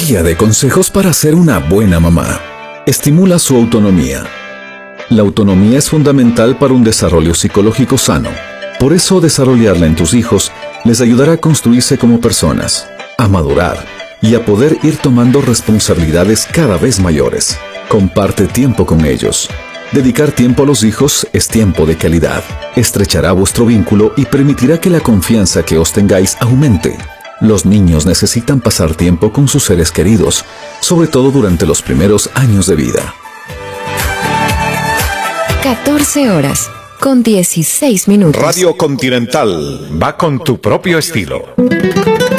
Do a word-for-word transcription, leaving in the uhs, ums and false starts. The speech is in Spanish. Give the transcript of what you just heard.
guía de consejos para ser una buena mamá. Estimula su autonomía. La autonomía es fundamental para un desarrollo psicológico sano. Por eso, desarrollarla en tus hijos les ayudará a construirse como personas, a madurar y a poder ir tomando responsabilidades cada vez mayores. Comparte tiempo con ellos. Dedicar tiempo a los hijos es tiempo de calidad. Estrechará vuestro vínculo y permitirá que la confianza que os tengáis aumente. Los niños necesitan pasar tiempo con sus seres queridos, sobre todo durante los primeros años de vida. catorce horas con dieciséis minutos. Radio Continental va con tu propio estilo.